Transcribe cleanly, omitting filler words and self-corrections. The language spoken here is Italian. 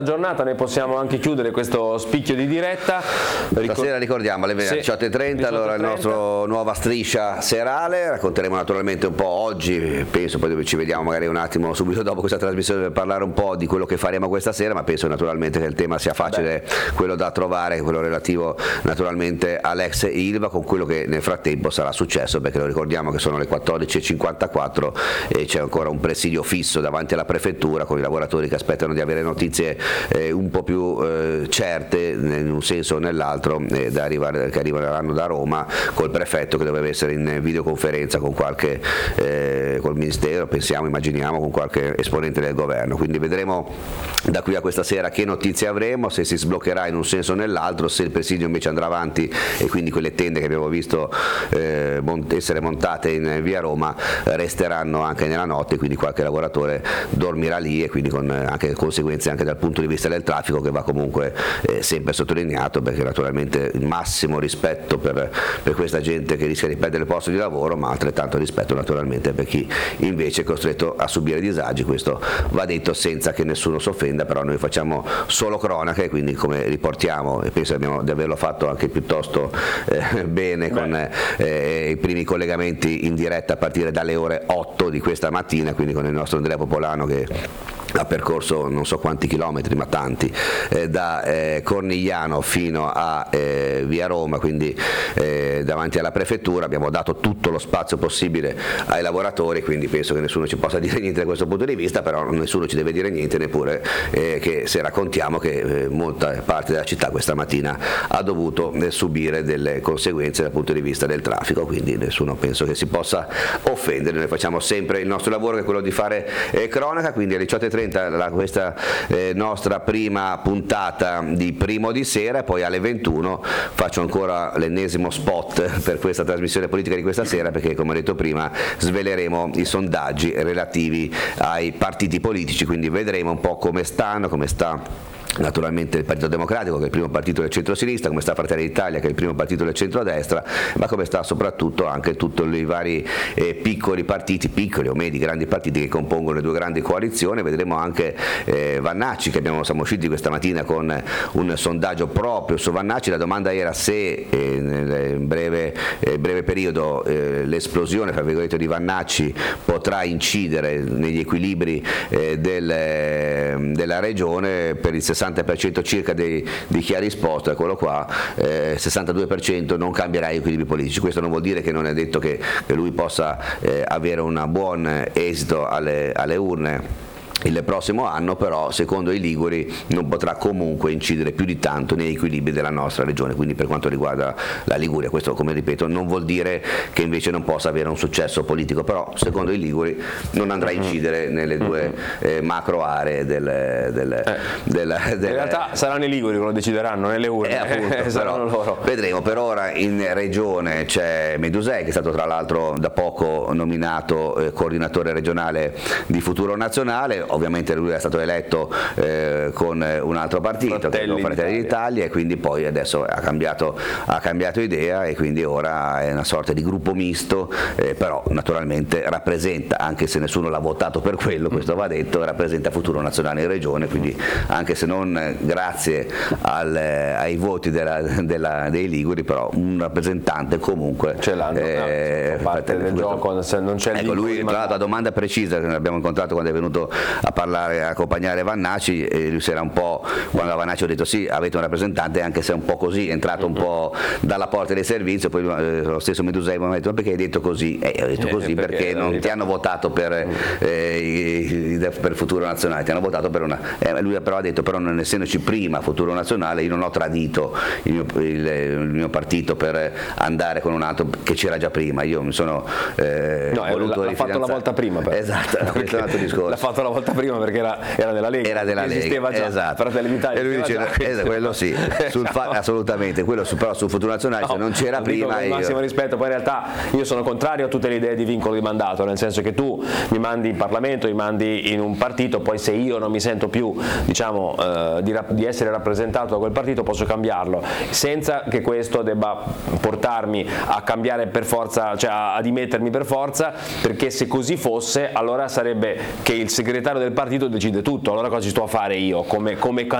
Giornata, noi possiamo anche chiudere questo spicchio di diretta. Stasera ricordiamo alle 18:30 allora il nostro nuova striscia serale, racconteremo naturalmente un po' oggi, penso poi ci vediamo magari un attimo subito dopo questa trasmissione per parlare un po' di quello che faremo questa sera, ma penso naturalmente che il tema sia facile, quello da trovare, quello relativo naturalmente all'ex Ilva, con quello che nel frattempo sarà successo, perché lo ricordiamo che sono le 14:54 e c'è ancora un presidio fisso davanti alla prefettura con i lavoratori che aspettano di avere notizie un po' più certe in un senso o nell'altro che arriveranno da Roma, col prefetto che doveva essere in videoconferenza con qualche col ministero, immaginiamo con qualche esponente del governo, quindi vedremo da qui a questa sera che notizie avremo, se si sbloccherà in un senso o nell'altro, se il presidio invece andrà avanti e quindi quelle tende che abbiamo visto essere montate in via Roma resteranno anche nella notte, quindi qualche lavoratore dormirà lì e quindi con anche conseguenze anche dal punto di vista del traffico, che va comunque sempre sottolineato, perché naturalmente il massimo rispetto per questa gente che rischia di perdere il posto di lavoro, ma altrettanto rispetto naturalmente per chi invece è costretto a subire disagi. Questo va detto senza che nessuno si offenda, però noi facciamo solo cronache, quindi come riportiamo, e penso di averlo fatto anche piuttosto bene con i primi collegamenti in diretta a partire dalle ore 8 di questa mattina, quindi con il nostro Andrea Popolano che ha percorso non so quanti chilometri, ma tanti, da Cornigliano fino a via Roma, quindi davanti alla prefettura. Abbiamo dato tutto lo spazio possibile ai lavoratori, quindi penso che nessuno ci possa dire niente da questo punto di vista, però nessuno ci deve dire niente neppure che se raccontiamo che molta parte della città questa mattina ha dovuto subire delle conseguenze dal punto di vista del traffico, quindi nessuno penso che si possa offendere. Noi facciamo sempre il nostro lavoro, che è quello di fare cronaca, quindi alle 18:30 questa nostra prima puntata di Primo di Sera, e poi alle 21 faccio ancora l'ennesimo spot per questa trasmissione politica di questa sera, perché come ho detto prima sveleremo i sondaggi relativi ai partiti politici, quindi vedremo un po' come stanno, come sta naturalmente il Partito Democratico, che è il primo partito del centro-sinistra, come sta Fratelli d'Italia, che è il primo partito del centro-destra, ma come sta soprattutto anche tutti i vari piccoli partiti, piccoli o medi, grandi partiti che compongono le due grandi coalizioni. Vedremo anche Vannacci, che siamo usciti questa mattina con un sondaggio proprio su Vannacci. La domanda era se nel breve periodo l'esplosione fra virgolette di Vannacci potrà incidere negli equilibri della regione. Per il 60% circa di chi ha risposto, eccolo qua, 62% non cambierà gli equilibri politici. Questo non vuol dire che non è detto che lui possa avere un buon esito alle urne il prossimo anno, però secondo i liguri non potrà comunque incidere più di tanto negli equilibri della nostra regione. Quindi per quanto riguarda la Liguria, questo, come ripeto, non vuol dire che invece non possa avere un successo politico, però secondo i liguri non andrà a incidere nelle due macro aree in realtà saranno i liguri che lo decideranno nelle urne, appunto, saranno loro. Vedremo. Per ora in regione c'è Medusei, che è stato tra l'altro da poco nominato coordinatore regionale di Futuro Nazionale. Ovviamente lui è stato eletto con un altro partito, Fratelli d'Italia, e quindi poi adesso ha cambiato idea, e quindi ora è una sorta di gruppo misto, però naturalmente rappresenta, anche se nessuno l'ha votato per quello, questo va detto, rappresenta Futuro Nazionale in regione, quindi anche se non grazie ai voti dei liguri, però un rappresentante comunque ce l'hanno, parte del gioco, se non c'è lui tra l'altro, la domanda precisa che l'abbiamo incontrato quando è venuto a parlare, a accompagnare Vannacci, e lui si era un po', quando a Vannacci ho detto sì, avete un rappresentante, anche se è un po' così, è entrato un po' dalla porta del servizio. Poi lo stesso Medusei mi ha detto: ma perché hai detto così? Ho detto così perché non ti hanno votato per Futuro Nazionale, ti hanno votato per una lui però ha detto, però non essendoci prima Futuro Nazionale, io non ho tradito il mio partito per andare con un altro che c'era già prima, io mi sono voluto l'ha fatto la volta prima, esatto, questo è un altro discorso. L'ha fatto la volta prima perché era della Lega, esisteva già, esatto. Fratelli d'Italia, e lui diceva quello sì, assolutamente, però sul Futuro Nazionale, se non c'era prima, con il massimo rispetto. Poi in realtà io sono contrario a tutte le idee di vincolo di mandato, nel senso che tu mi mandi in Parlamento, mi mandi in un partito, poi se io non mi sento più, diciamo, di essere rappresentato da quel partito, posso cambiarlo, senza che questo debba portarmi a cambiare per forza, cioè a dimettermi per forza, perché se così fosse allora sarebbe che il segretario segretario del partito decide tutto, allora cosa ci sto a fare io come